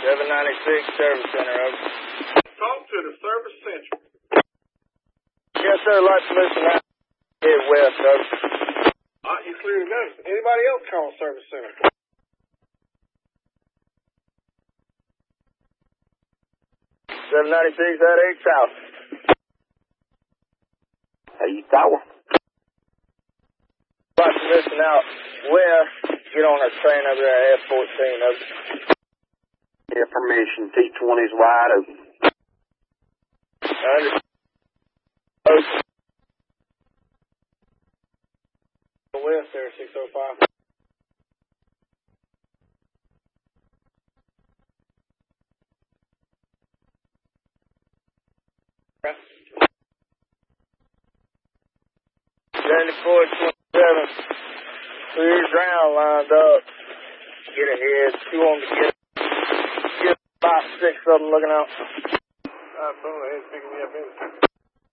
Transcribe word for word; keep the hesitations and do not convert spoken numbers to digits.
seven ninety-six Service Center, over. Talk to the Service Center. Yes, sir, light pollution out here west, over. All right, you clear to go. Anybody else call Service Center? seven ninety-six at eight South. eight Tower. Light pollution out west. Get on that train over there at F fourteen, over. Information, T twenty is wide open. Under. Open. West there, six oh five. seventy-four twenty-seven. Clear ground lined up. Get ahead. Two on the get. Get about six of them looking out. All right, boom, ahead, picking me up in.